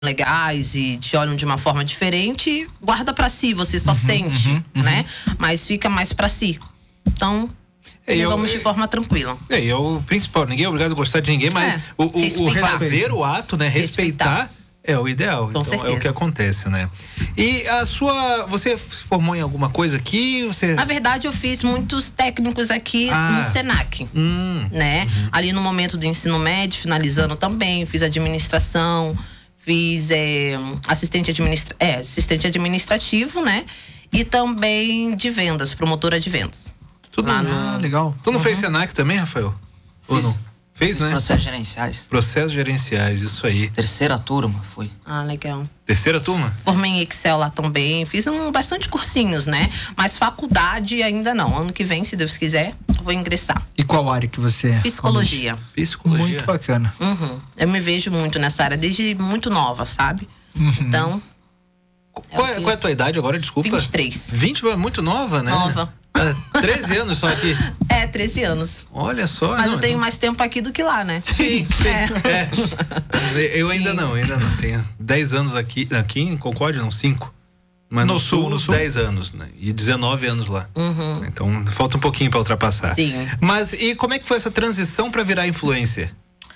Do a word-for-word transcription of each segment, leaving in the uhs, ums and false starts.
legais e te olham de uma forma diferente, guarda pra si, você só Uhum, sente, uhum, uhum. né? Mas fica mais pra si. Então, É, eu- levamos de forma tranquila. É, e o principal, ninguém é obrigado a gostar de ninguém, mas É, o, o- o respeitar. fazer o ato, né? Respeitar, Respeitar. é o ideal. Com Então certeza. é o que acontece, né? E a sua. Você se formou em alguma coisa aqui? Você. Na verdade, eu fiz muitos técnicos aqui Ah. no Senac, Hum. né? Ali no momento do ensino médio, finalizando também, fiz administração, fiz é, assistente, administra é, assistente administrativo, né? E também de vendas, promotora de vendas. Tudo Lá Ah, no... legal. Tu não fez Senac também, Rafael? Ou Fiz. não? Fez, Fiz né? processos gerenciais. Processos gerenciais, isso aí. Terceira turma, foi. Ah, legal. Terceira turma? Formei em Excel lá também, fiz um, bastante cursinhos, né? Mas faculdade ainda não. Ano que vem, se Deus quiser, eu vou ingressar. E qual área que você é? Psicologia. Psicologia. Muito bacana. Uhum. Eu me vejo muito nessa área desde muito nova, sabe? Então, Qual é, É o que- qual é a tua idade agora? Desculpa. vinte e três. vinte, é muito nova, né? Nova. Ah, treze anos só aqui. É, treze anos. Olha só. Mas não, eu tenho então- mais tempo aqui do que lá, né? Sim, sim. É. É. Eu ainda Sim. não, ainda não. Tenho dez anos aqui, aqui em Concórdia, não, cinco. Mas No no, sul, sul, no sul. dez anos, né? E dezenove anos lá. Uhum. Então, falta um pouquinho pra ultrapassar. Sim. Mas e como é que foi essa transição pra virar influencer?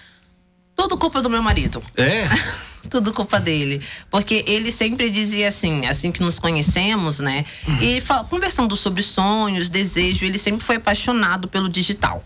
Tudo culpa do meu marido. É? Tudo culpa dele. Porque ele sempre dizia assim, assim que nos conhecemos, né? E fa- conversando sobre sonhos, desejo, ele sempre foi apaixonado pelo digital.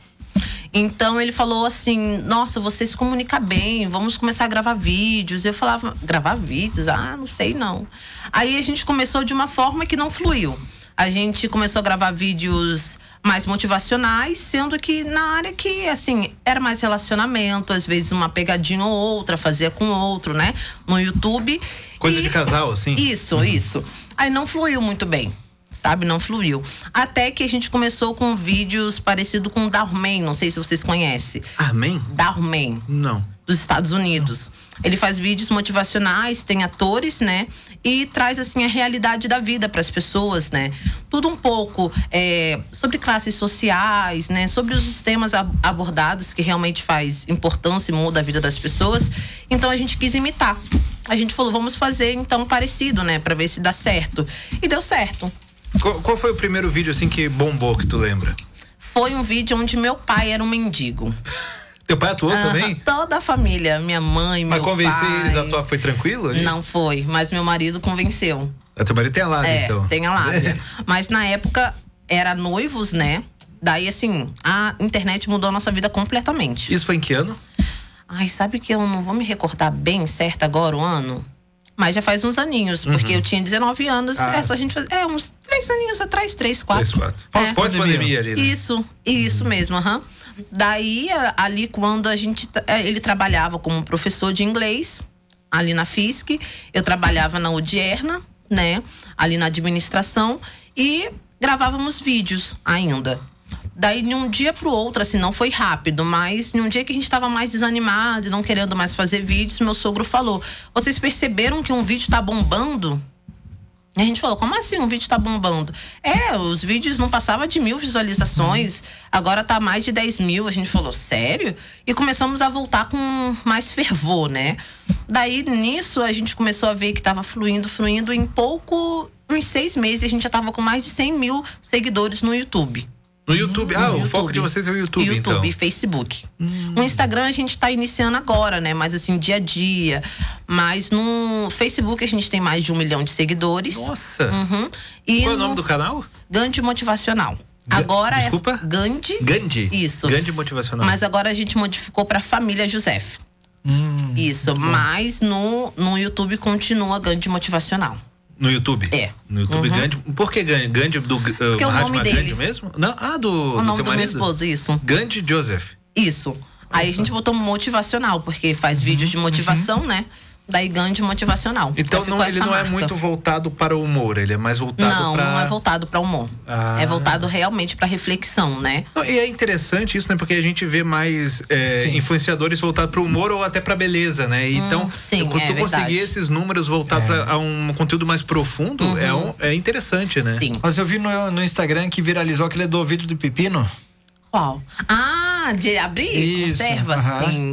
Então ele falou assim, nossa, você se comunica bem, vamos começar a gravar vídeos. Eu falava, gravar vídeos? Ah, não sei não. Aí a gente começou de uma forma que não fluiu. A gente começou a gravar vídeos mais motivacionais, sendo que na área que, assim, era mais relacionamento, às vezes uma pegadinha ou outra, fazia com outro, né? No YouTube. Coisa E- de casal, assim? Isso, isso. Aí não fluiu muito bem, sabe? Não fluiu. Até que a gente começou com vídeos parecidos com o Darman, não sei se vocês conhecem. Amém? Darman, Não. dos Estados Unidos. Ele faz vídeos motivacionais, tem atores, né? E traz, assim, a realidade da vida para as pessoas, né? Tudo um pouco é, sobre classes sociais, né? Sobre os temas ab- abordados que realmente faz importância e muda a vida das pessoas. Então a gente quis imitar. A gente falou, vamos fazer então parecido, né? Para ver se dá certo. E deu certo. Qual, qual foi o primeiro vídeo, assim, que bombou, que tu lembra? Foi um vídeo onde meu pai era um mendigo. Teu pai atuou Aham, também? toda a família, minha mãe, Mas meu convencer pai. eles a atuar foi tranquilo? ali? Não foi, mas meu marido convenceu. A teu marido tem a lábia, É, então. tem a lábia. Mas na época era noivos, né? Daí, assim, a internet mudou a nossa vida completamente. Isso foi em que ano? Ai, sabe que eu não vou me recordar bem certo agora o ano? Mas já faz uns aninhos, porque eu tinha dezenove anos. Ah. É só a gente fazer. É, uns três aninhos atrás, três, quatro. Três, quatro. É. Pós-pandemia ali, né? Isso, isso mesmo, aham. Daí, a- ali quando a gente, tra- eh, ele trabalhava como professor de inglês, ali na F I S C, eu trabalhava na Udierna, né, ali na administração, e gravávamos vídeos ainda. Daí, de um dia pro outro, assim, não foi rápido, mas em um dia que a gente tava mais desanimado e não querendo mais fazer vídeos, meu sogro falou, vocês perceberam que um vídeo tá bombando? E a gente falou, como assim um vídeo tá bombando? É, os vídeos não passavam de mil visualizações, agora tá mais de dez mil. A gente falou, sério? E começamos a voltar com mais fervor, né? Daí, nisso, a gente começou a ver que tava fluindo, fluindo. Em pouco, uns seis meses, a gente já tava com mais de cem mil seguidores no YouTube. No YouTube. Ah, No o foco YouTube. de vocês é o YouTube, YouTube então. e Facebook. O Instagram a gente tá iniciando agora, né? Mas assim, dia a dia. Mas no Facebook a gente tem mais de um milhão de seguidores. Nossa. Uhum. E Qual é o no nome do canal? Gandhi Motivacional. Agora Desculpa? é Gandhi. Gandhi. Isso. Gandhi Motivacional. Mas agora a gente modificou pra Família Joseph. Hum, Isso. Mas no, no YouTube continua Gandhi Motivacional. No YouTube? É. No YouTube Uhum. Gandhi. Por que Gandhi? Gandhi do uh, é o Mahatma nome Gandhi dele. mesmo? Não, ah, do, O do nome teu do meu marido? esposo, isso. Gandhi Joseph. Isso. Aí a gente botou motivacional, porque faz vídeos de motivação, né? Daí Gandhi Motivacional. Então Aí ficou não, ele essa não é marca. muito voltado para o humor, ele é mais voltado Não, para... não é voltado para humor. Ah. É voltado realmente para reflexão, né? Não, e é interessante isso, né? Porque a gente vê mais é, Sim. influenciadores voltados para o humor ou até para beleza, né? Então, sim, quando é tu verdade. conseguir esses números voltados a, a um conteúdo mais profundo, é, um- é interessante, né? Sim. Mas eu vi no, no Instagram que viralizou aquele do vídeo do pepino. Qual? Ah, de abrir Isso, conserva? aham. Sim.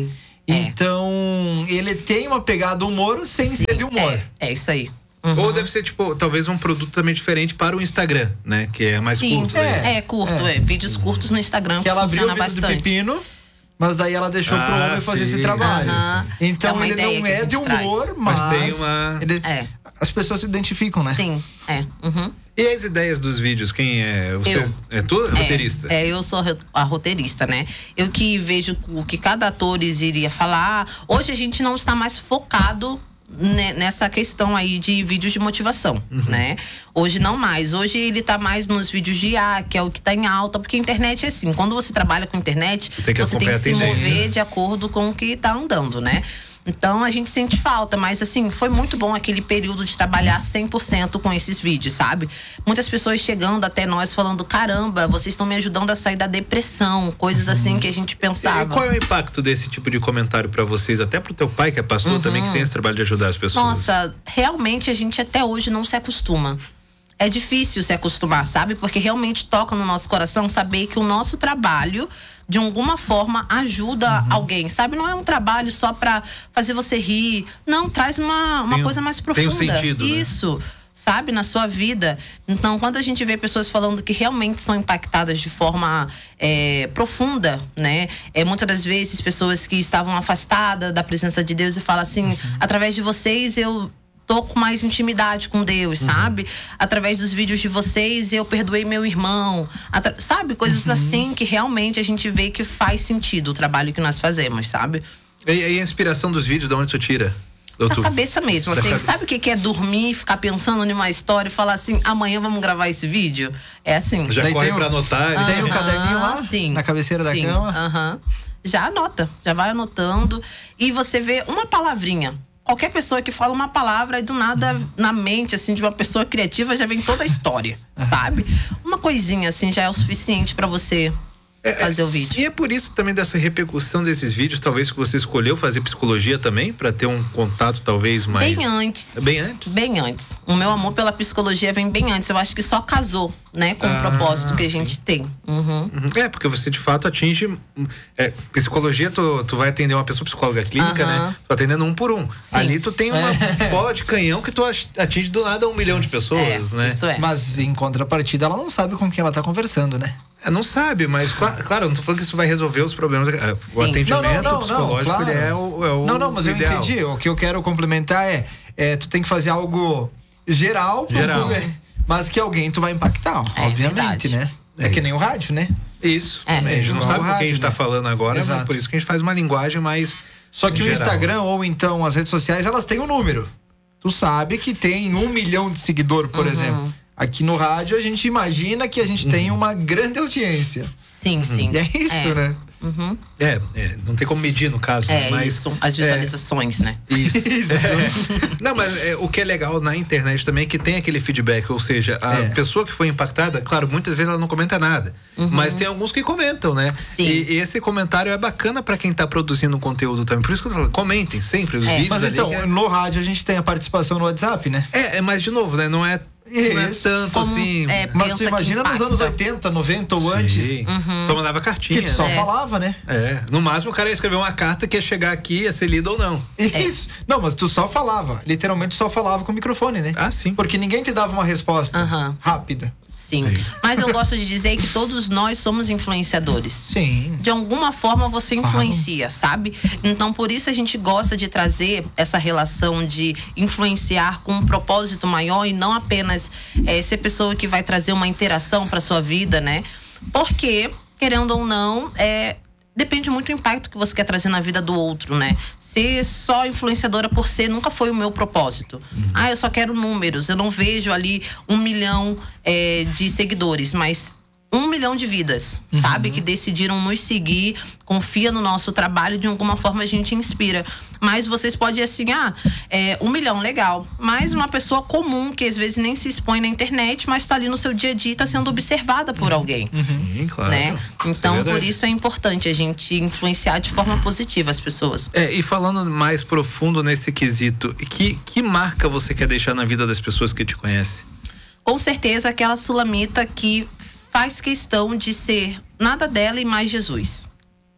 Então, ele tem uma pegada humor sem Sim, ser de humor. É, é isso aí. Uhum. Ou deve ser, tipo, talvez um produto também diferente para o Instagram, né? Que é mais Sim, curto. daí. É, é curto, é. É. Vídeos curtos no Instagram Que que ela abriu o funciona vídeo do bastante. pepino, mas daí ela deixou pro Ah, homem fazer sim. esse trabalho. Aham. É Então uma ele ideia não que a é gente de humor, traz. mas, Mas tem uma- ele- É. as pessoas se identificam, né? Sim, é. Uhum. E as ideias dos vídeos? Quem é? Você Eu. é tu, roteirista? É, é, eu sou a roteirista, né? Eu que vejo o que cada ator iria falar. Hoje a gente não está mais focado ne- nessa questão aí de vídeos de motivação, Uhum. né? Hoje não mais. Hoje ele tá mais nos vídeos de I A, que é o que tá em alta, porque a internet é assim, quando você trabalha com internet, Tem que você tem acompanhar que a se tendência, mover né? de acordo com o que tá andando, né? Então a gente sente falta, mas assim, foi muito bom aquele período de trabalhar cem por cento com esses vídeos, sabe? Muitas pessoas chegando até nós falando: caramba, vocês estão me ajudando a sair da depressão, coisas assim que a gente E pensava. qual é o impacto desse tipo de comentário pra vocês? Até pro teu pai, que é pastor, também, que tem esse trabalho de ajudar as pessoas. Nossa, realmente a gente até hoje não se acostuma. É difícil se acostumar, sabe? Porque realmente toca no nosso coração saber que o nosso trabalho, de alguma forma, ajuda alguém, sabe? Não é um trabalho só pra fazer você rir. Não, traz uma, uma Tem um- coisa mais tem um profunda. sentido, né? Isso. Sabe, na sua vida. Então, quando a gente vê pessoas falando que realmente são impactadas de forma é, profunda, né? É, muitas das vezes, pessoas que estavam afastadas da presença de Deus e falam assim: através de vocês eu tô com mais intimidade com Deus, sabe? Através dos vídeos de vocês eu perdoei meu irmão. Atra- sabe? Coisas assim que realmente a gente vê que faz sentido o trabalho que nós fazemos, sabe? E, e a inspiração dos vídeos, de onde tu tira? Ou Da tu- cabeça mesmo, Da assim, cabe- sabe o que que é dormir, ficar pensando numa história e falar assim: amanhã vamos gravar esse vídeo? É assim. Já Daí corre tem o- pra anotar. Tem né? o caderninho lá, sim, na cabeceira da sim, cama? aham. Já anota, já vai anotando. E você vê uma palavrinha. Qualquer pessoa que fala uma palavra e do nada na mente, assim, de uma pessoa criativa já vem toda a história, sabe? Uma coisinha, assim, já é o suficiente pra você fazer o vídeo. E é por isso também dessa repercussão desses vídeos, talvez que você escolheu fazer psicologia também, pra ter um contato talvez mais... Bem antes. Bem antes? Bem antes. O meu amor pela psicologia vem bem antes. Eu acho que só casou, né, com Ah, o propósito que a sim. gente tem. Uhum. Uhum. É, porque você de fato atinge. É, psicologia, tu, tu vai atender uma pessoa psicóloga clínica, Aham. né? Tu atendendo um por um. Sim. Ali tu tem uma bola de canhão que tu ach- atinge do nada um milhão de pessoas, É, né? isso é. Mas em contrapartida, ela não sabe com quem ela tá conversando, né? É, não sabe, mas cla- claro, eu não tô falando que isso vai resolver os problemas. É, O Sim. atendimento Não, não, não, psicológico não, ele é claro. o, é o Não, não, mas eu ideal. entendi. O que eu quero complementar é, é tu tem que fazer algo geral, pro Geral. público, mas que alguém tu vai impactar, É obviamente, verdade. né? É, É que nem o rádio, né? Isso. É. também. A gente não Igual sabe o com quem a gente rádio, tá né? falando agora, mas Exato. por isso que a gente faz uma linguagem mais. Só que o geral. Instagram ou então as redes sociais, elas têm um número. Tu sabe que tem um milhão de seguidor, por Uhum. exemplo. Aqui no rádio a gente imagina que a gente tem uma grande audiência. Sim, sim. E é isso, né? Uhum. É, é, não tem como medir no caso, É mas. isso, as visualizações, né? Isso. Isso. Não, mas é, o que é legal na internet também é que tem aquele feedback, ou seja, a É. pessoa que foi impactada, claro, muitas vezes ela não comenta nada, mas tem alguns que comentam, né? Sim. E, e esse comentário é bacana pra quem tá produzindo conteúdo também. Por isso que eu tô falando, comentem sempre os É. vídeos Mas ali. então, que é- no rádio a gente tem a participação no WhatsApp, né? é, é, mas de novo, né? Não é, não é Isso. tanto Como, assim. é, Mas pensa tu imagina que nos anos impacta. oitenta, noventa ou Sim. antes, Só mandava que cartinha. tu só É. falava, né? É, no máximo o cara ia escrever uma carta que ia chegar aqui, ia ser lida ou não. Isso. Não, mas tu só falava. Literalmente só falava com o microfone, né? Ah, sim. Porque ninguém te dava uma resposta Aham. rápida. Sim. Sim. Mas eu gosto de dizer que todos nós somos influenciadores. Sim. De alguma forma você influencia, sabe? Então por isso a gente gosta de trazer essa relação de influenciar com um propósito maior e não apenas é, ser pessoa que vai trazer uma interação para sua vida, né? Porque, querendo ou não, é, depende muito do impacto que você quer trazer na vida do outro, né? Ser só influenciadora por ser nunca foi o meu propósito. Ah, eu só quero números, eu não vejo ali um milhão é, de seguidores, mas um milhão de vidas, sabe? Que decidiram nos seguir, confia no nosso trabalho, de alguma forma a gente inspira. Mas vocês podem assim, ah, é, um milhão, legal. Mas uma pessoa comum, que às vezes nem se expõe na internet, mas tá ali no seu dia a dia e tá sendo observada por alguém. Sim, claro. Né? Isso é Então, por verdade. isso é importante a gente influenciar de forma positiva as pessoas. É, e falando mais profundo nesse quesito, que, que marca você quer deixar na vida das pessoas que te conhecem? Com certeza, aquela sulamita que faz questão de ser nada dela e mais Jesus.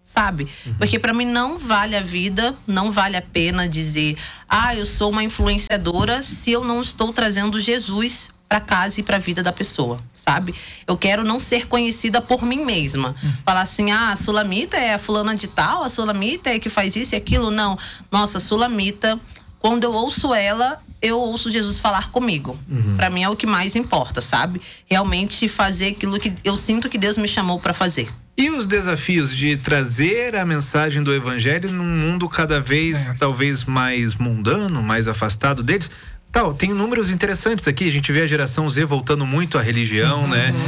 sabe? Uhum. Porque para mim não vale a vida, não vale a pena dizer, ah, eu sou uma influenciadora se eu não estou trazendo Jesus para casa e para a vida da pessoa, sabe? Eu quero não ser conhecida por mim mesma. Uhum. Falar assim, ah, a Sulamita é a fulana de tal, a Sulamita é que faz isso e aquilo. Não. Nossa, a Sulamita, quando eu ouço ela, eu ouço Jesus falar comigo. Uhum. Para mim é o que mais importa, sabe? Realmente fazer aquilo que eu sinto que Deus me chamou para fazer. E os desafios de trazer a mensagem do evangelho num mundo cada vez, é. talvez, mais mundano, mais afastado deles? Tal, tem números interessantes aqui, a gente vê a geração Z voltando muito à religião, uhum. né?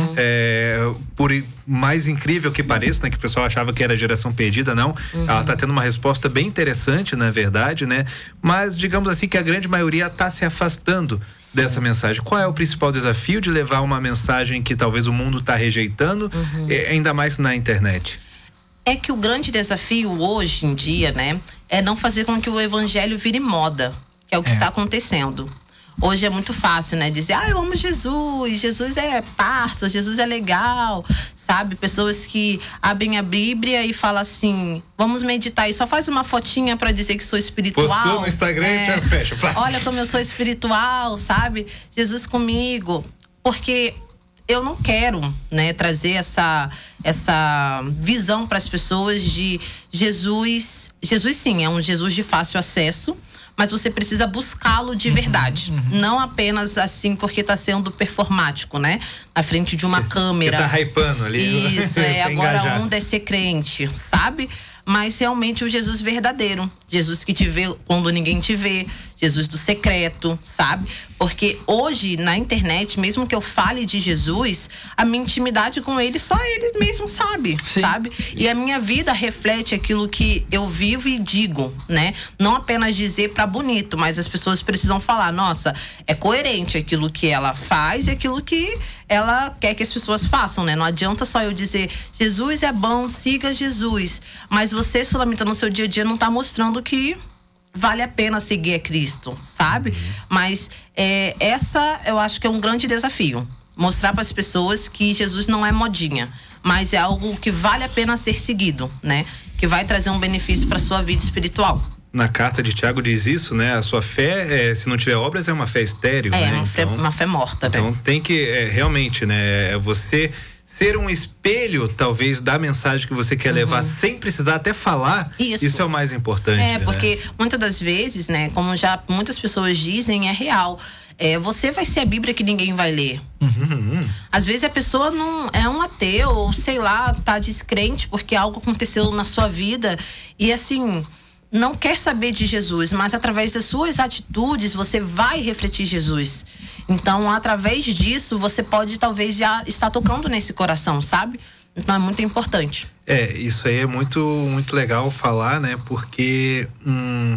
É, por mais incrível que pareça, né? Que o pessoal achava que era a geração perdida, não. Uhum. Ela tá tendo uma resposta bem interessante, na verdade, né? Mas, digamos assim, que a grande maioria tá se afastando Sim. dessa mensagem. Qual é o principal desafio de levar uma mensagem que talvez o mundo tá rejeitando, uhum. é, ainda mais na internet? É que o grande desafio hoje em dia, né? É não fazer com que o evangelho vire moda. Que é o que é. está acontecendo. Hoje é muito fácil, né? Dizer, ah, eu amo Jesus, Jesus é parça, Jesus é legal, sabe? Pessoas que abrem a Bíblia e falam assim, vamos meditar e só faz uma fotinha para dizer que sou espiritual. Postou no Instagram e é, já fecha. Olha como eu sou espiritual, sabe? Jesus comigo. Porque eu não quero, né, trazer essa, essa visão para as pessoas de Jesus. Jesus, sim, é um Jesus de fácil acesso, mas você precisa buscá-lo de verdade. Uhum, uhum. Não apenas assim porque está sendo performático, né? Na frente de uma que, câmera. Que tá hypando ali. Isso, é. Agora a onda é ser crente, sabe? Mas realmente o Jesus verdadeiro. Jesus que te vê quando ninguém te vê. Jesus do secreto, sabe? Porque hoje, na internet, mesmo que eu fale de Jesus, a minha intimidade com ele, só ele mesmo sabe, Sim. sabe? E a minha vida reflete aquilo que eu vivo e digo, né? Não apenas dizer pra bonito, mas as pessoas precisam falar, nossa, é coerente aquilo que ela faz e aquilo que ela quer que as pessoas façam, né? Não adianta só eu dizer, Jesus é bom, siga Jesus. Mas você, Sulamita, no seu dia a dia não tá mostrando que vale a pena seguir a Cristo, sabe? Uhum. Mas é, essa eu acho que é um grande desafio. Mostrar para as pessoas que Jesus não é modinha, mas é algo que vale a pena ser seguido, né? Que vai trazer um benefício para sua vida espiritual. Na carta de Tiago diz isso, né? A sua fé, é, se não tiver obras, é uma fé estéril, é, né? É, uma, então, uma fé morta, né? Então tem que, é, realmente, né? Você ser um espelho, talvez, da mensagem que você quer uhum. levar, sem precisar até falar, isso, isso é o mais importante. É, porque né? muitas das vezes, né, como já muitas pessoas dizem, é real. É, você vai ser a Bíblia que ninguém vai ler. Uhum. Às vezes a pessoa não é um ateu, ou sei lá, tá descrente porque algo aconteceu na sua vida e assim, não quer saber de Jesus, mas através das suas atitudes você vai refletir Jesus. Então, através disso, você pode talvez já estar tocando nesse coração, sabe? Então é muito importante. É, isso aí é muito, muito legal falar, né? Porque hum,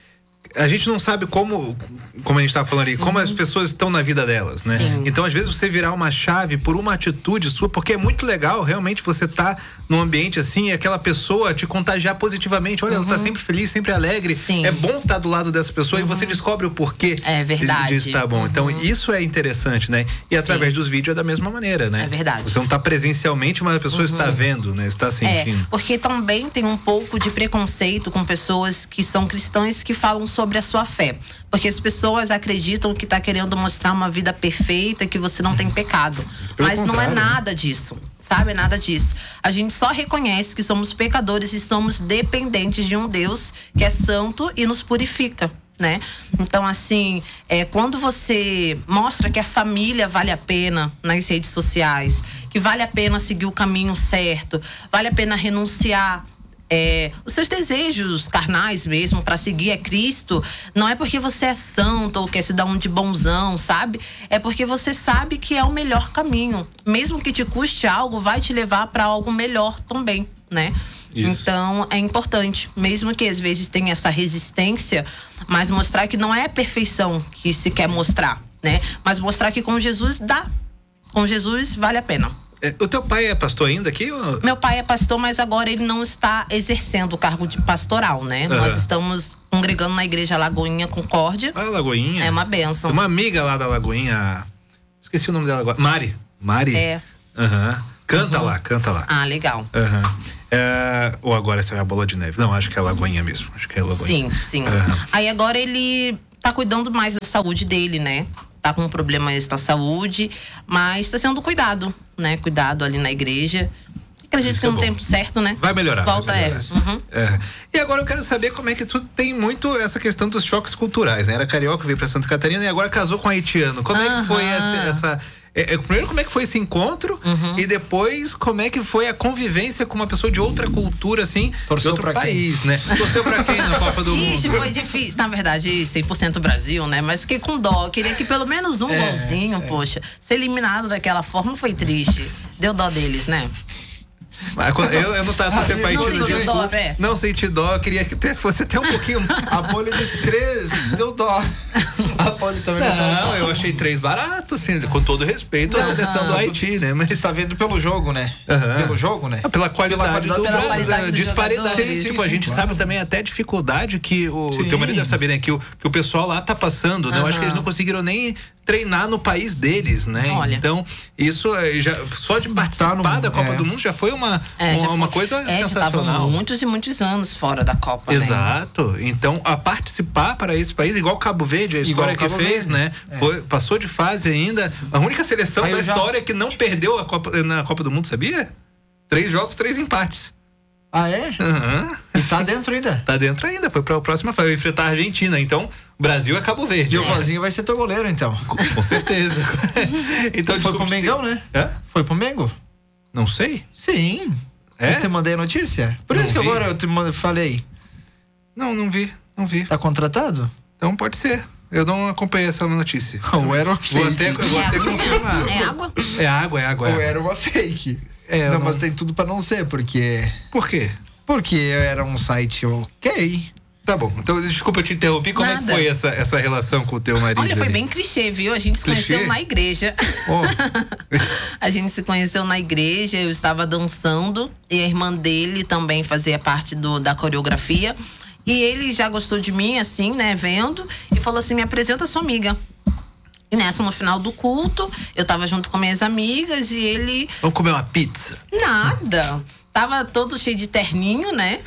a gente não sabe como, como a gente tá falando ali, como uhum. as pessoas estão na vida delas, né? Sim. Então, às vezes, você virar uma chave por uma atitude sua, porque é muito legal realmente você tá num ambiente assim e aquela pessoa te contagiar positivamente. Olha, uhum. ela tá sempre feliz, sempre alegre. Sim. É bom estar do lado dessa pessoa uhum. e você descobre o porquê é verdade. de estar bom. Uhum. Então, isso é interessante, né? E através Sim. dos vídeos é da mesma maneira, né? É verdade. Você não tá presencialmente, mas a pessoa uhum. está vendo, né? Está sentindo. É, porque também tem um pouco de preconceito com pessoas que são cristãs que falam sobre a sua fé. Porque as pessoas acreditam que tá querendo mostrar uma vida perfeita, que você não tem pecado. Pelo Mas não é contrário, nada disso, sabe? É nada disso. A gente só reconhece que somos pecadores e somos dependentes de um Deus que é santo e nos purifica, né? Então, assim, é, quando você mostra que a família vale a pena nas redes sociais, que vale a pena seguir o caminho certo, vale a pena renunciar É, os seus desejos carnais mesmo para seguir a Cristo, não é porque você é santo ou quer se dar um de bonzão, sabe? É porque você sabe que é o melhor caminho. Mesmo que te custe algo, vai te levar para algo melhor também, né? Isso. Então é importante, mesmo que às vezes tenha essa resistência, mas mostrar que não é a perfeição que se quer mostrar, né? Mas mostrar que com Jesus dá. Com Jesus vale a pena. É, o teu pai é pastor ainda aqui? Ou... Meu pai é pastor, mas agora ele não está exercendo o cargo de pastoral, né? Uhum. Nós estamos congregando na igreja Lagoinha Concórdia. Ah, Lagoinha. É uma bênção. Uma amiga lá da Lagoinha, esqueci o nome dela agora. Mari. Mari. É. Aham. Uhum. Canta uhum. lá, canta lá. Ah, legal. Uhum. É, ou agora essa é a Bola de Neve? Não, acho que é a Lagoinha mesmo. Acho que é a Lagoinha. Sim, sim. Uhum. Aí agora ele tá cuidando mais da saúde dele, né? Tá com problemas na saúde, mas tá sendo cuidado, né? Cuidado ali na igreja. Acredito Isso que é no bom. tempo certo, né? Vai melhorar. Volta, vai é. melhorar. Uhum. É. E agora eu quero saber como é que tu tem muito essa questão dos choques culturais, né? Era carioca, veio pra Santa Catarina e agora casou com haitiano. Como é que foi essa... essa é, é, primeiro, como é que foi esse encontro? Uhum. E depois, como é que foi a convivência com uma pessoa de outra cultura, assim, Torceu de outro pra país, né? Torceu pra quem na Copa do Ixi, Mundo? foi difícil. Na verdade, cem por cento Brasil, né? Mas fiquei com dó. Queria que pelo menos um É, golzinho, é. poxa. Ser eliminado daquela forma foi triste. Deu dó deles, né? Mas quando- Eu, eu não tava Ah, torcendo pra não Haiti no sentiu dia. dó, né? Não senti dó, queria que até fosse até um pouquinho. A Poli disse três, deu dó. A Poli também Não, eu achei três barato, assim, com todo respeito à Aham. seleção do Haiti, né? Mas Você tá vendo pelo jogo, né? Aham. Pelo jogo, né? Ah, pela qualidade, qualidade- do, pela da- qualidade da dos disparidade. jogadores. Tipo, Sim, a sim, gente claro. sabe também até a dificuldade que o Sim. teu marido deve saber, né? Que o, que o pessoal lá tá passando, né? Eu acho que eles não conseguiram nem treinar no país deles, né? Olha. Então, isso é, já, só de participar no- da Copa é. do Mundo já foi uma, É, uma, já uma foi- coisa é, já sensacional. estavam muitos e muitos anos fora da Copa, né? Exato. Então, a participar para esse país, igual Cabo Verde, a Igual história que Cabo fez, Verde. né? É. Foi, passou de fase ainda. A única seleção Aí da eu já- história que não perdeu a Copa, na Copa do Mundo, sabia? Três jogos, três empates. Ah, é? Aham. E tá dentro ainda. Tá dentro ainda, foi pra próxima fase, vai enfrentar a Argentina. Então, Brasil é Cabo Verde. E o Vozinho vai ser teu goleiro, então. Com, com certeza. então, Foi desculpa, pro Mengão, né? Hã? Foi pro Mengo? Não sei. Sim. É? Eu te mandei a notícia? Por Não isso que vi. agora eu te mand- falei. Não, não vi, não vi. Tá contratado? Então pode ser. Eu não acompanhei essa notícia. Ou era uma Vou fake? até, vou É até água? confirmar. É água? É água, é água. É Ou água. era uma fake? É, eu não, não- mas tem tudo pra não ser, porque... Por quê? Porque era um site ok. Tá bom, então desculpa eu te interromper. Como é que Nada. foi essa, essa relação com o teu marido? Olha, foi ali? bem clichê, viu? A gente se Clichê? conheceu na igreja. Ó, A gente se conheceu na igreja, eu estava dançando e a irmã dele também fazia parte do, da coreografia. E ele já gostou de mim, assim, né, vendo, e falou assim: me apresenta sua amiga. E nessa, no final do culto, eu tava junto com minhas amigas e ele. vamos comer uma pizza. Nada. Tava todo cheio de terninho, né?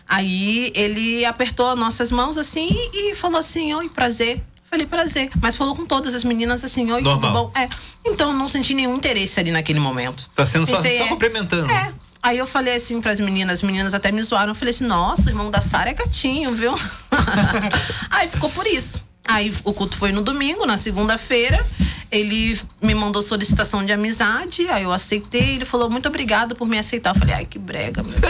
Aí ele apertou as nossas mãos assim e falou assim: oi, prazer. Falei, prazer. Mas falou com todas as meninas assim: oi, Normal. tudo bom? É. Então eu não senti nenhum interesse ali naquele momento. Tá sendo só, Pensei, só é. cumprimentando. É. Aí eu falei assim pras meninas, as meninas até me zoaram. Eu falei assim: nossa, o irmão da Sara é gatinho, viu? Aí ficou por isso. Aí o culto foi no domingo, na segunda-feira. Ele me mandou solicitação de amizade, aí eu aceitei. Ele falou: muito obrigado por me aceitar. Eu falei: ai, que brega, meu.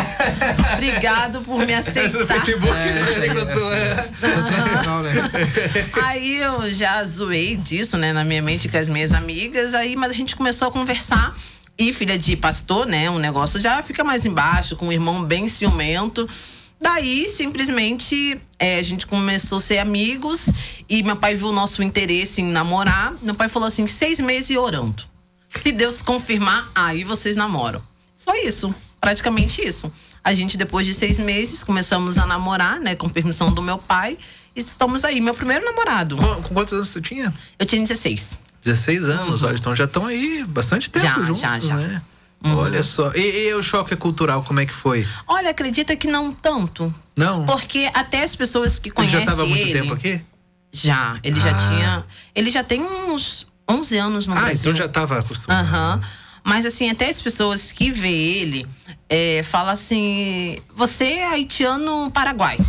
Obrigado por me Essa do aceitar. Facebook, É, né? essa aí, Enquanto- essa- Essa tradicional, né? Aí eu já zoei disso, né, na minha mente com as minhas amigas. Aí, mas a gente começou a conversar. E filha de pastor, né, um negócio já fica mais embaixo, com um irmão bem ciumento. Daí, simplesmente, é, a gente começou a ser amigos e meu pai viu o nosso interesse em namorar. Meu pai falou assim: seis meses orando. Se Deus confirmar, aí vocês namoram. Foi isso, praticamente isso. A gente, depois de seis meses, começamos a namorar, né, com permissão do meu pai. E estamos aí, meu primeiro namorado. Com, com quantos anos você tinha? Eu tinha dezesseis. dezesseis anos, olha, então já estão aí bastante tempo Já, juntos, já, já. né? Olha só. E, e o choque cultural, como é que foi? Olha, acredita que não tanto. Não? Porque até as pessoas que Ele conhecem já estava há muito ele, tempo aqui? Já, ele já Ah. tinha. Ele já tem uns onze anos no Ah, Brasil. então já estava acostumado. Aham. Mas assim, até as pessoas que vê ele é, falam assim: você é haitiano Paraguai.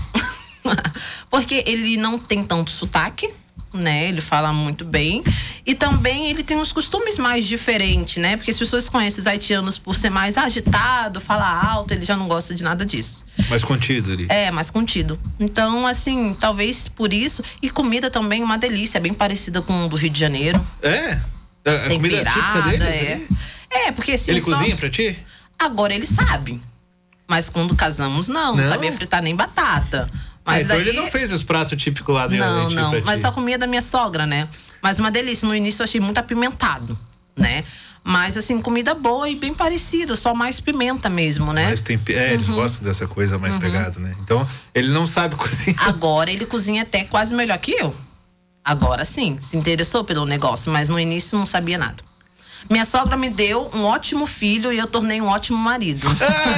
Porque ele não tem tanto sotaque, né? Ele fala muito bem. E também ele tem uns costumes mais diferentes, né? Porque as pessoas conhecem os haitianos por ser mais agitado, falar alto, ele já não gosta de nada disso. Mais contido ali. É, mais contido. Então, assim, talvez por isso. E comida também, uma delícia, é bem parecida com a do Rio de Janeiro. É? A, a comida típica deles? é. ali? É, porque assim. Ele só- cozinha pra ti? Agora ele sabe. Mas quando casamos, não. Não Não? sabia fritar nem batata. Ah, Mas então daí... ele não fez os pratos típicos lá do Não, Haiti não. pra Mas ti. só comia da minha sogra, né? Mas uma delícia. No início eu achei muito apimentado, né? Mas assim, comida boa e bem parecida, só mais pimenta mesmo, né? Mas tem, é, eles Uhum. gostam dessa coisa mais pegada, né? Então, ele não sabe cozinhar. Agora ele cozinha até quase melhor que eu. Agora sim, se interessou pelo negócio, mas no início não sabia nada. Minha sogra me deu um ótimo filho e eu tornei um ótimo marido.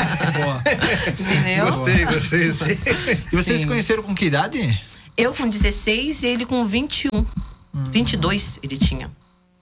Entendeu? Gostei, gostei. Sim. E vocês Sim. se conheceram com que idade? Eu com dezesseis e ele com vinte e um. Hum. vinte e dois ele tinha.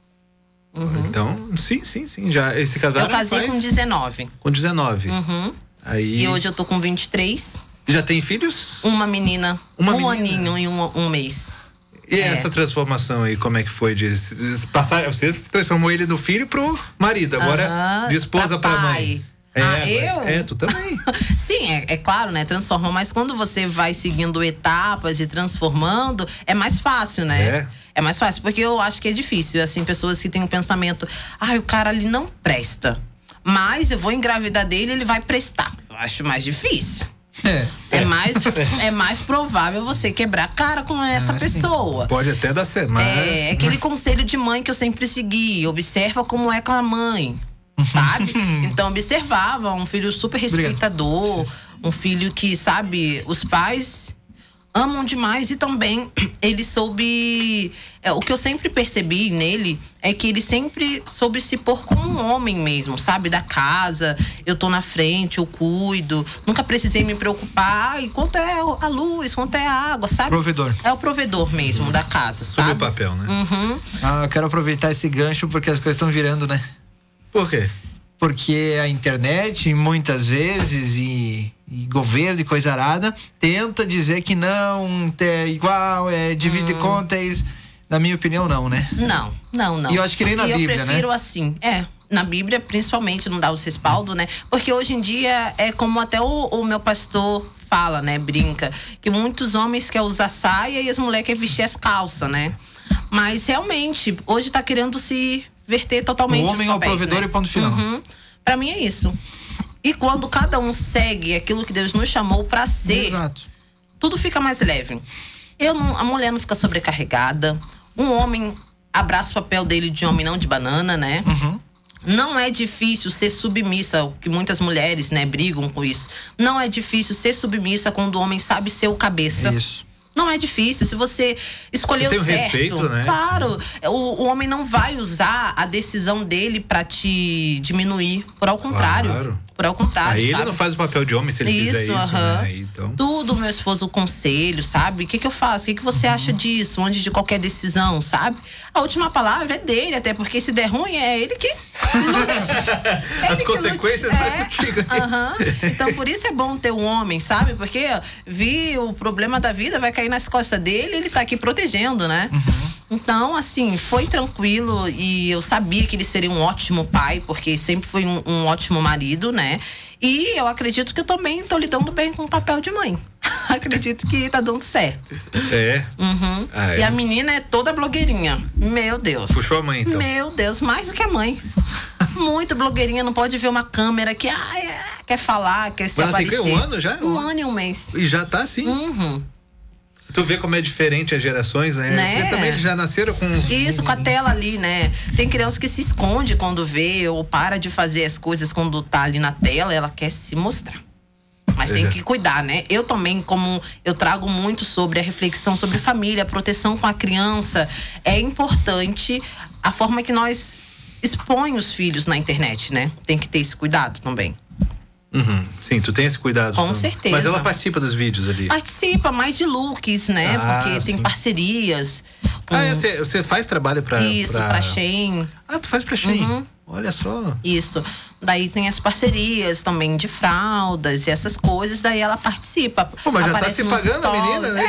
Uhum. Então, sim, sim, sim. Já, esse casaram Eu casei faz... com dezenove. Com dezenove. Uhum. Aí... E hoje eu tô com vinte e três. Já tem filhos? Uma menina. Uma um menina? aninho e um, um mês. E É. essa transformação aí, como é que foi? De, de passar, você transformou ele do filho pro marido, agora Aham, de esposa pra, pra mãe. pai. É, Ah, agora- eu? É, tu também. Sim, é, é claro, né? Transforma, mas quando você vai seguindo etapas e transformando, é mais fácil, né? É. É mais fácil, porque eu acho que é difícil, assim, pessoas que têm um pensamento, ah, o cara ali não presta, mas eu vou engravidar dele, ele vai prestar. Eu acho mais difícil. É. É mais, é mais provável você quebrar a cara com essa Ah, sim. pessoa. Pode até dar certo, mas... É, é aquele conselho de mãe que eu sempre segui. Observa como é com a mãe, sabe? Então, observava um filho super respeitador, um filho que, sabe, os pais amam demais e também ele soube... É, o que eu sempre percebi nele é que ele sempre soube se pôr como um homem mesmo, sabe? Da casa, eu tô na frente, eu cuido. Nunca precisei me preocupar. Ai, quanto é a luz, quanto é a água, sabe? Provedor. É o provedor mesmo da casa, Sobre sabe? o papel, né? Uhum. Ah, eu quero aproveitar esse gancho porque as coisas estão virando, né? Por quê? Porque a internet, muitas vezes, e, e governo e coisa arada, tenta dizer que não, é igual, é divide Hum. conta, é isso. Na minha opinião, não, né? Não, não, não. E eu acho que nem na e Bíblia, eu prefiro né? assim, é. Na Bíblia, principalmente, não dá o respaldo, né? Porque hoje em dia, é como até o, o meu pastor fala, né? Brinca. Que muitos homens querem usar saia e as mulheres querem vestir as calças, né? Mas, realmente, hoje tá querendo se verter totalmente O os homem é o papéis, provedor né? e ponto final. Uhum. Pra mim é isso. E quando cada um segue aquilo que Deus nos chamou pra ser, Exato. tudo fica mais leve. Eu não, a mulher não fica sobrecarregada. Um homem abraça o papel dele de homem, não de banana, né? Uhum. Não é difícil ser submissa, o que muitas mulheres, né, brigam com isso. Não é difícil ser submissa quando o homem sabe ser o cabeça. Isso. Não é difícil. Se você escolheu Você tem o certo, respeito, né? claro, o, o homem não vai usar a decisão dele pra te diminuir. Por ao contrário. Claro. Por ao contrário, Aí ele sabe? não faz o papel de homem se ele fizer isso, aham. né? Então... Tudo, meu esposo, o conselho, sabe? O que que eu faço? O que que você Uhum. acha disso? Antes de qualquer decisão, sabe? A última palavra é dele, até porque se der ruim, é ele que lute. É As ele que consequências lute. vai É, contigo. aham. Então, por isso é bom ter um homem, sabe? Porque ó, vi o problema da vida, vai cair nas costas dele, ele tá aqui protegendo, né? Então, assim, foi tranquilo e eu sabia que ele seria um ótimo pai, porque sempre foi um, um ótimo marido, né? E eu acredito que eu também tô lidando bem com o papel de mãe. Acredito que tá dando certo. É. Uhum. Ah, é. E a menina é toda blogueirinha. Meu Deus. Puxou a mãe, então. Meu Deus, mais do que a mãe. Muito blogueirinha, não pode ver uma câmera que ai, é, quer falar, quer se Mas ela tem aparecer. que um ano já? Um ano e um mês. E já tá assim. Uhum. Tu vê como é diferente as gerações, né? Né? Porque também eles já nasceram com... Isso, com a tela ali, né? Tem criança que se esconde quando vê ou para de fazer as coisas quando tá ali na tela, ela quer se mostrar. Mas tem É. que cuidar, né? Eu também, como eu trago muito sobre a reflexão sobre família, a proteção com a criança, é importante a forma que nós expõe os filhos na internet, né? Tem que ter esse cuidado também. Uhum. Sim, tu tem esse cuidado. Com também. certeza. Mas ela participa dos vídeos ali. Participa mais de looks, né? Ah, Porque sim. tem parcerias. Ah, é, com- você, você faz trabalho pra... Isso, pra Shein. Ah, tu faz pra Shein. Uhum. Olha só. Isso. Daí tem as parcerias também de fraldas e essas coisas, daí ela participa. Pô, mas já tá Aparece se nos pagando a stories. menina, né?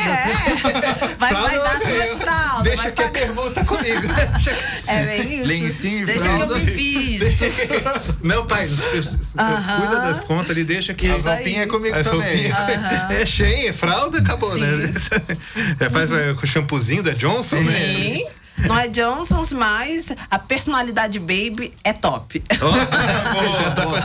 É. Vai, vai Fralda, dar eu- suas fraldas. Deixa vai que a pagar. pergunta comigo. É bem isso. Lencinho, Deixa fralda. que eu me visto. Não, pai, eu- eu- Aham. cuida das contas ali, deixa que... As roupinhas é comigo As também. roupinhas- É Shein, é fralda, acabou, Sim. né? É, faz vai, com o shampoozinho da Johnson, né? Sim. Não é Johnson's, mas a personalidade baby é top. Boa, boa,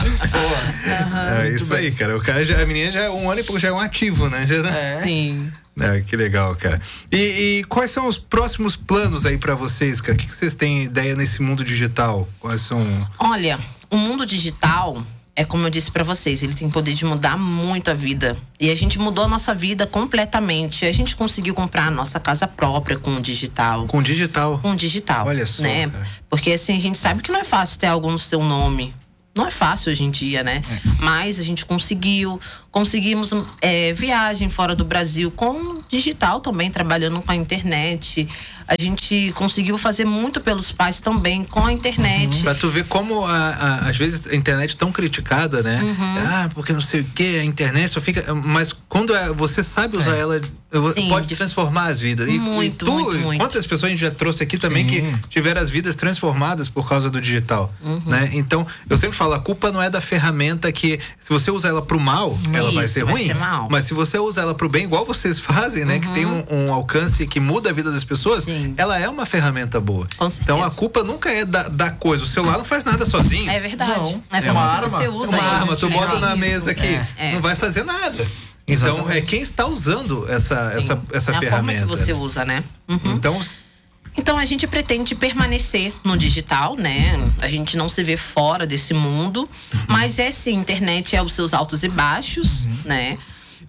boa. É isso aí, cara. O cara já, a menina já é um ano e pouco, já é um ativo, né? Já, É. Sim. É, que legal, cara. E, e quais são os próximos planos aí pra vocês, cara? O que, que vocês têm ideia nesse mundo digital? Quais são... Olha, o mundo digital é como eu disse pra vocês, ele tem poder de mudar muito a vida. E a gente mudou a nossa vida completamente. A gente conseguiu comprar a nossa casa própria com o digital. Com digital. Com o digital. Olha só, né? cara. Porque assim, a gente sabe que não é fácil ter algo no seu nome. Não é fácil hoje em dia, né? É. Mas a gente conseguiu. Conseguimos é, viagem fora do Brasil com digital também, trabalhando com a internet. A gente conseguiu fazer muito pelos pais também com a internet. Uhum. Pra tu ver como, a, a, às vezes, a internet é tão criticada, né? Uhum. Ah, porque não sei o que, a internet só fica... Mas quando é, você sabe usar é. ela, Sim, pode de... transformar as vidas. E, muito, e tu, muito, muito. Quantas pessoas a gente já trouxe aqui também Sim. que tiveram as vidas transformadas por causa do digital, uhum. né? Então, eu sempre falo, a culpa não é da ferramenta que... Se você usa ela pro mal, ela Isso, vai ser vai ruim. Ser mal. Mas se você usa ela pro bem, igual vocês fazem, né? Uhum. Que tem um, um alcance que muda a vida das pessoas, Sim. ela é uma ferramenta boa. Então a culpa nunca é da, da coisa. O celular não faz nada sozinho. É verdade. Não. É, é uma arma. Você usa uma arma, tu bota na isso. mesa aqui, é. É. não vai fazer nada. Então Exatamente. é quem está usando essa, essa, essa é ferramenta. A forma que você usa, né? Uhum. Então... Então a gente pretende permanecer no digital, né? A gente não se vê fora desse mundo, uhum. mas é sim, internet é os seus altos e baixos, uhum. né?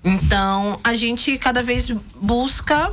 Então a gente cada vez busca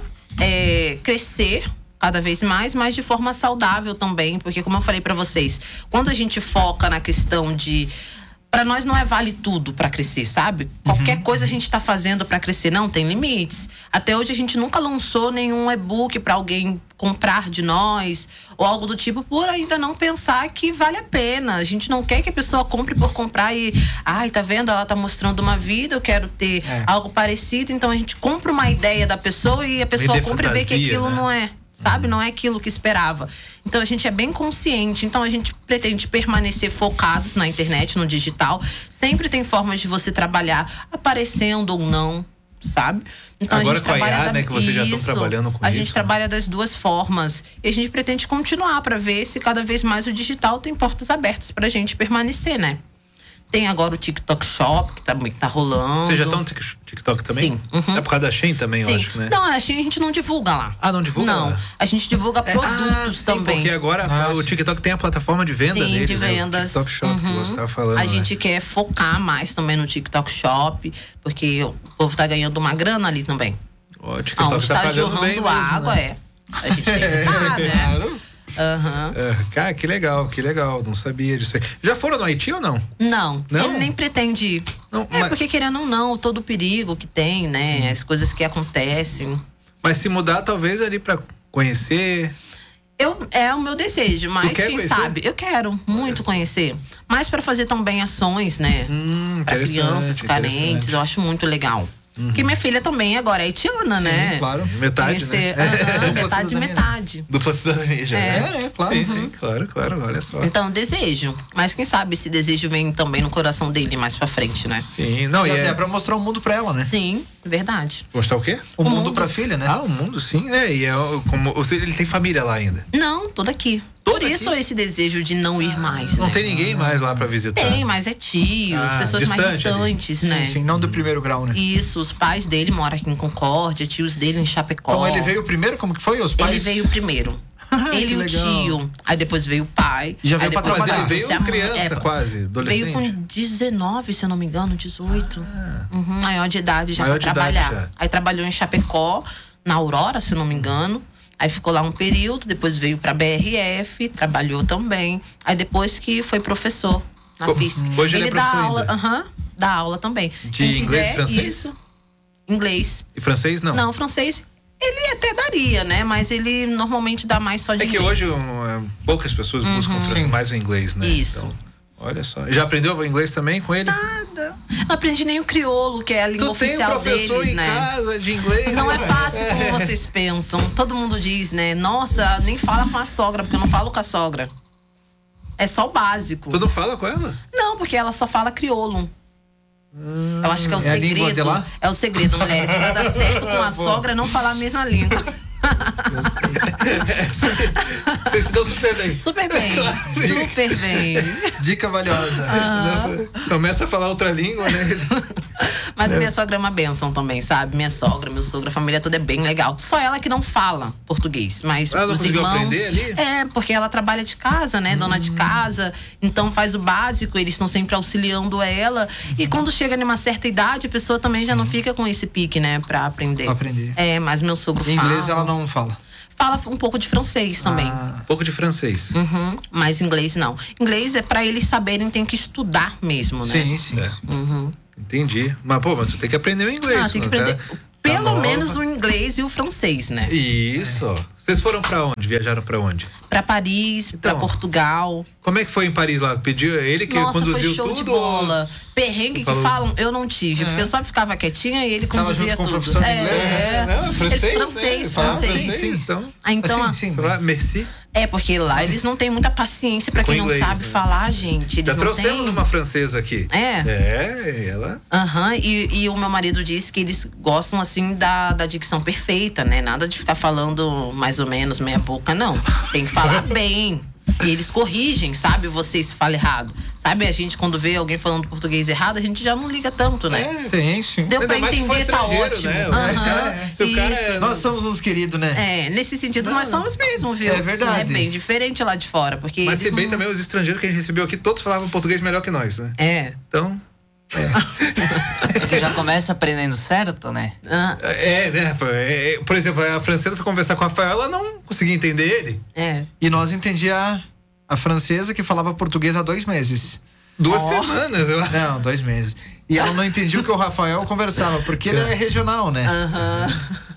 é, crescer cada vez mais, mas de forma saudável também, porque como eu falei pra vocês, quando a gente foca na questão de para nós não é vale tudo para crescer, sabe? Qualquer uhum. coisa a gente tá fazendo para crescer, não tem limites. Até hoje a gente nunca lançou nenhum e-book para alguém comprar de nós ou algo do tipo, por ainda não pensar que vale a pena. A gente não quer que a pessoa compre por comprar e, ai, tá vendo? Ela tá mostrando uma vida, eu quero ter é. algo parecido, então a gente compra uma ideia da pessoa e a pessoa compra fantasia, e vê que aquilo né? não é. Sabe? Não é aquilo que esperava. Então a gente é bem consciente. Então a gente pretende permanecer focados na internet, no digital. Sempre tem formas de você trabalhar aparecendo ou não, sabe? Então Agora a gente com trabalha a I A, da... né, que vocês isso, já estão trabalhando com a isso. A gente trabalha das duas formas. E a gente pretende continuar para ver se cada vez mais o digital tem portas abertas pra gente permanecer, né? Tem agora o TikTok Shop, que tá, que tá rolando. Vocês já estão no TikTok também? Sim. Uhum. É por causa da Shein também, sim. eu acho, né? Não, a Shein a gente não divulga lá. Ah, não divulga Não, lá? a gente divulga produtos ah, sim, também. Porque agora ah, o TikTok tem a plataforma de venda sim, deles, de vendas. Né? O TikTok Shop, uhum. que você estava falando. A gente né? quer focar mais também no TikTok Shop, porque o povo tá ganhando uma grana ali também. O TikTok Onde tá, tá pagando jorrando bem mesmo, água, né? é. A gente tem que pagar, né? Uhum. É, cara, que legal, que legal. Não sabia disso aí. Já foram no Haiti ou não? Não, não? ele nem pretende ir. Não, é, mas... porque querendo ou não, todo o perigo que tem, né? Sim. As coisas que acontecem. Mas se mudar, talvez ali pra conhecer... Eu, é o meu desejo, mas quem conhecer? sabe? Eu quero muito conhecer. Mas para fazer também ações, né? Hum, para crianças carentes, eu acho muito legal. Uhum. Porque minha filha também agora é haitiana, sim, né? Claro, metade, Conhecer, né? Uh-huh, metade, metade. Dupla cidadania já. É, é, né? Claro. Sim, uhum. sim, claro, claro, olha só. Então, desejo. Mas quem sabe esse desejo vem também no coração dele mais pra frente, né? Sim, não, e, e até é pra mostrar o mundo pra ela, né? Sim, verdade. Mostrar o quê? O, o mundo, mundo pra filha, né? Ah, o mundo, sim. É, e é como, ou seja, ele tem família lá ainda? Não, tô daqui. Por isso aqui? Esse desejo de não ir mais, Não né? tem ninguém mais lá pra visitar? Tem, mas é tios, ah, pessoas mais distantes, ali. né? Sim, sim, não do primeiro grau, né? Isso, os pais dele moram aqui em Concórdia, tios dele em Chapecó. Então ele veio primeiro? Como que foi? Os pais? Ele veio primeiro. Ele e o tio. Aí depois veio o pai. E já veio pra trabalhar. Ele veio criança, é, quase, adolescente. Veio com dezenove, se eu não me engano, dezoito. Ah. Uhum, maior de idade já maior pra trabalhar. Já. Aí trabalhou em Chapecó, na Aurora, se eu não me engano. Aí ficou lá um período, depois veio pra B R F, trabalhou também. Aí depois que foi professor na oh, F I S C. Hoje ele, ele é dá aula, ainda. Aham, dá aula também. De Quem inglês quiser, e francês? Isso. Inglês. E francês não? Não, francês ele até daria, né? Mas ele normalmente dá mais só de é inglês. É que hoje um, poucas pessoas uhum. buscam mais o inglês, né? Isso. Então, olha só. Já aprendeu o inglês também com ele? Nada. Não aprendi nem o crioulo, que é a língua tu oficial tem um professor deles, em né? casa de inglês. Não é fácil como vocês pensam. Todo mundo diz, né? Nossa, nem fala com a sogra, porque eu não falo com a sogra. É só o básico. Tu não fala com ela? Não, porque ela só fala crioulo. Hum, eu acho que é o é segredo. É o segredo, mulheres. Pra dar certo com a sogra, é não falar a mesma língua. Você se deu super bem. Super bem. Super bem. Dica valiosa. Ah. Começa a falar outra língua, né? Mas minha sogra é uma bênção também, sabe? Minha sogra, meu sogro, a família toda é bem legal. Só ela que não fala português, mas ela não os conseguiu irmãos... aprender ali? É, porque ela trabalha de casa, né? Hum. Dona de casa. Então faz o básico, eles estão sempre auxiliando ela. Uhum. E quando chega numa certa idade, a pessoa também já não fica com esse pique, né? Pra aprender. Pra aprender. É, mas meu sogro em fala... inglês ela não fala? Fala um pouco de francês também. Ah. Um pouco de francês. Uhum, mas inglês não. Inglês é pra eles saberem, tem que estudar mesmo, né? Sim, sim. É. Uhum. Entendi. Mas, pô, mas você tem que aprender o inglês. Ah, tem que tá? aprender Tá pelo nova. menos o inglês e o francês, né? Isso. É. Vocês foram pra onde? Viajaram pra onde? Pra Paris, Então, pra Portugal. Como é que foi em Paris lá? Pediu ele que Nossa, conduziu foi show tudo? de bola. Perrengue que falou... falam, eu não tive. É. Porque eu só ficava quietinha e ele Tava conduzia junto com o tudo. professor de é, inglês, é. Não, francês, Ele- né? francês, Fala francês. francês, então. Ah, então, Assim, a- sim. Você vai, merci. é porque lá eles não têm muita paciência pra Com quem inglês, não sabe né? falar, gente. Eles Já não trouxemos têm... uma francesa aqui. É? É, ela... Aham, e, e o meu marido disse que eles gostam, assim, da, da dicção perfeita, né? Nada de ficar falando mais ou menos meia boca, não. Tem que falar bem. E eles corrigem, sabe? Você se fala errado. Sabe, a gente quando vê alguém falando português errado, a gente já não liga tanto, né? É. Sim, sim. Deu pra Ainda mais se for entender, tá estrangeiro, ótimo. né? Aham, É, se o cara isso. é- Nós somos uns queridos, né? É, nesse sentido Não, nós somos mesmo, viu? é verdade. É bem diferente lá de fora, porque Mas se eles bem não... também os estrangeiros que a gente recebeu aqui, todos falavam português melhor que nós, né? É. Então... Porque já começa aprendendo certo, né? Ah, É, né? Foi- é, é, por exemplo, a francesa foi conversar com a Rafael, ela não conseguia entender ele. é. E nós entendia a, a francesa que falava português há dois meses. Duas Ó. semanas, eu acho. Não, dois meses. E ela não entendia o que o Rafael conversava, porque ele é regional, né? Aham.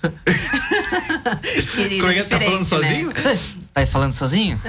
Querido, Como é que ele tá falando diferente, né? sozinho? Tá aí falando sozinho?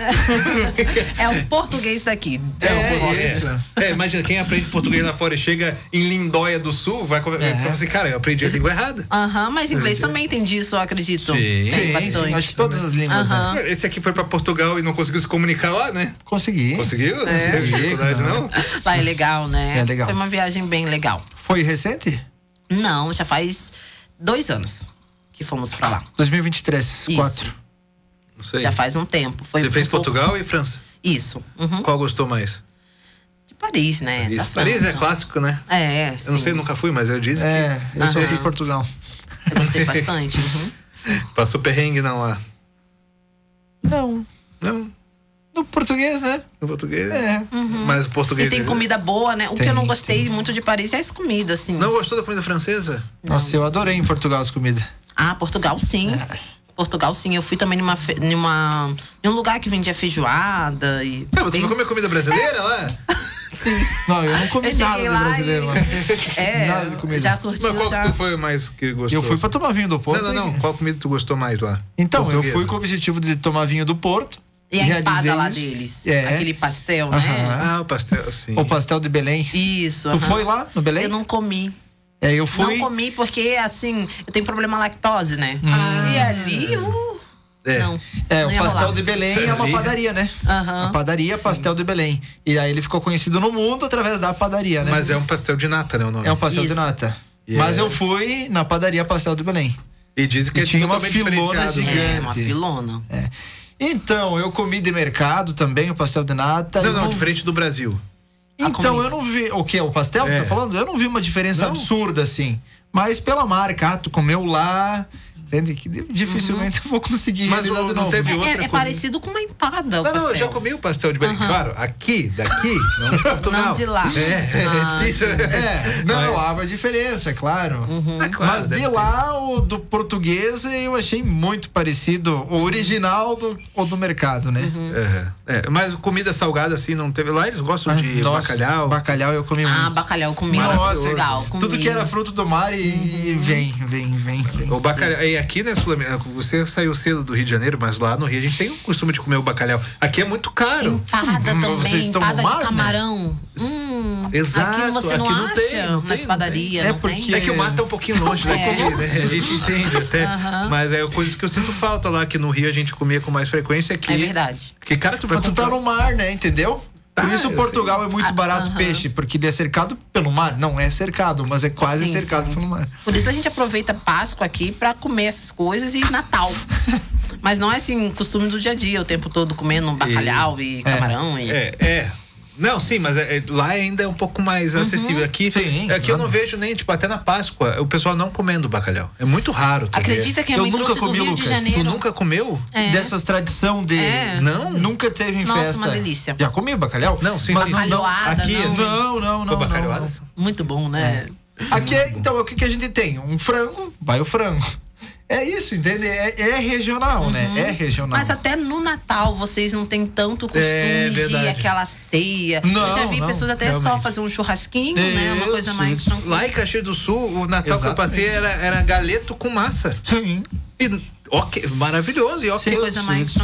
É o português daqui. É, um pouco- isso. É, imagina, quem aprende português lá fora e chega em Lindóia do Sul, vai conversar É. assim, cara, eu aprendi a língua errada. Aham, mas inglês Sim. também tem disso, eu acredito. Sim. Tem Sim, bastante. sim, acho que todas as línguas, Aham. né? Esse aqui foi pra Portugal e não conseguiu se comunicar lá, né? Consegui. Conseguiu? Não É. teve dificuldade, não? Lá é legal, né? É legal. Foi uma viagem bem legal. Foi recente? Não, já faz dois anos que fomos pra lá. dois mil e vinte e três, Isso. quatro. Não sei. Já faz um tempo. Foi Você fez um pouco- Portugal e França. Isso. Uhum. Qual gostou mais? De Paris, né? Paris. Da Paris é França. clássico, né? É, Eu não sim. sei, nunca fui, mas eu disse É, eu sou Aham. de Portugal. Eu gostei bastante. Uhum. que passou perrengue não lá. Não. Não, No português, né? no português. É. Mas o português... E tem comida boa, né? O que Tem, eu não gostei tem. muito de Paris é as comidas, assim. Não gostou da comida francesa? Nossa, eu adorei em Portugal as comidas. Ah, Portugal sim. É. Portugal sim. Eu fui também numa, fe- numa, em um lugar que vendia feijoada e. Não, você bem- vai comer comida brasileira lá? Não, eu não comi Eu cheguei nada de lá brasileiro e- lá. É, Nada de comida. já curtiu, Mas qual já. que tu foi mais que gostou? Eu fui pra assim? tomar vinho do Porto. Não, não, não. e- Qual comida tu gostou mais lá? Então, Portuguesa. eu fui com o objetivo de tomar vinho do Porto. E a realizei empada lá isso. deles. É. Aquele pastel, né? Aham. Ah, o pastel, sim. O pastel de Belém. Isso. Tu aham. foi lá no Belém? Eu não comi. É, eu fui. Não comi porque, assim, eu tenho problema lactose, né? Ah. E ali, uh, É. não. É, não o ia pastel rolar. de Belém é uma Ali. padaria, né? Aham. A padaria Sim. Pastel de Belém. E aí ele ficou conhecido no mundo através da padaria, né? Mas é um pastel de nata, né, o nome? É um pastel Isso. de nata. E Mas é- eu fui na padaria Pastel de Belém. E dizem que E é tinha uma totalmente filona diferenciado. gigante. né? É, uma filona. É. Então, eu comi de mercado também o pastel de nata. Não, Eu não, diferente do Brasil. Então, comida. eu não vi. O que? O pastel que É. tá falando? Eu não vi uma diferença Não? absurda assim. Mas pela marca, ah, tu comeu lá. Entende? Que dificilmente eu vou conseguir Mas realizar o- de não novo. teve É, outra é comida. parecido com uma empada. o Não, não, eu pastel. já comi o pastel de Belém. Aham. Claro, aqui, daqui, não de Portugal. Não de lá. É, Ah, é difícil. É, não, há uma diferença, claro. É claro, Mas deve de ter. lá, o do português, eu achei muito parecido. O original do, o do mercado, né? É, é, mas comida salgada assim não teve. Lá eles gostam de Nossa, bacalhau. Bacalhau eu comi Ah, muito. bacalhau comigo. Nossa, legal. tudo que era fruto do mar e, e vem, vem, vem, vem. O bacalhau. E aqui na Sul você saiu cedo do Rio de Janeiro, mas lá no Rio a gente tem o costume de comer o bacalhau. Aqui é muito caro. Empada Hum, também, vocês estão no empada mar, de né? camarão. Hum, Exato, aqui você não aqui não acha tem, não nas tem, padarias, não não tem. É tem? porque- É que o mar tá um pouquinho longe É. daqui, né? A gente entende até. Aham. Mas é coisas que eu sinto falta lá, que no Rio a gente comia com mais frequência aqui. É verdade. Porque, cara, tu vai Mas tu tá comprar... no mar, né? Entendeu? Por Tá, isso eu Portugal é muito Ah, barato aham. peixe, porque ele é cercado pelo mar. Não é cercado, mas é quase Sim, cercado sim. pelo mar. Por isso a gente aproveita Páscoa aqui pra comer essas coisas e Natal. Mas não é assim, costume do dia a dia, o tempo todo comendo bacalhau e, camarão. E... É, é. Não, sim, mas é, é, lá ainda é um pouco mais acessível. Aqui, Sim, aqui eu claro. não vejo nem, tipo, até na Páscoa, o pessoal não comendo bacalhau. É muito raro. tu ver. Acredita que a Eu mãe nunca trouxe do comi, Rio de Lucas. Tu Janeiro? Tu nunca comeu? É. Dessas tradição de. É. Não? Nunca teve em Nossa, festa. uma delícia. Já comi bacalhau? Não, sim, Mas sim. não, não, Bacalhoada, aqui, não. assim, não, não, Pô, não. bacalhoada, não. sim. Muito bom, né? Aqui é, então, o que, que a gente tem? Um frango, vai o frango. É isso, entende? É, é regional, né? É regional. Mas até no Natal vocês não têm tanto costume É de verdade. aquela ceia. Não, eu já vi não, pessoas até só realmente. fazer um churrasquinho, né? Uma coisa Isso, mais isso. tranquila. Lá em Caxias do Sul, o Natal que eu Exatamente. passei era, era galeto com massa. Sim. E, ok, maravilhoso. E ok. Coisa mais